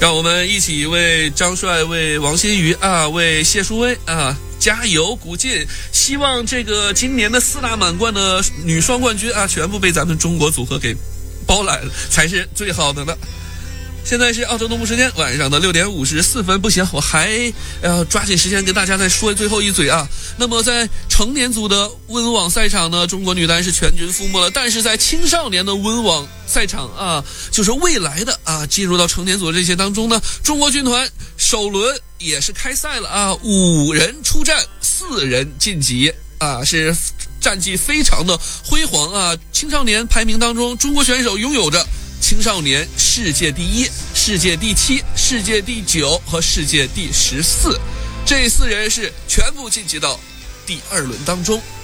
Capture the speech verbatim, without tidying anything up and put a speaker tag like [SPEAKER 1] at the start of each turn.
[SPEAKER 1] 让我们一起为张帅、为王欣瑜啊、为谢淑薇啊加油鼓劲！希望这个今年的四大满贯的女双冠军啊，全部被咱们中国组合给包揽了，才是最好的呢。现在是澳洲东部时间晚上的六点五十四分，不行，我还要抓紧时间跟大家再说最后一嘴啊。那么在成年组的温网赛场呢，中国女单是全军覆没了，但是在青少年的温网赛场啊，就是未来的啊进入到成年组的这些当中呢，中国军团首轮也是开赛了啊，五人出战，四人晋级啊，是战绩非常的辉煌啊。青少年排名当中，中国选手拥有着青少年世界第一、世界第七、世界第九和世界第十四，这四人是全部晋级到第二轮当中。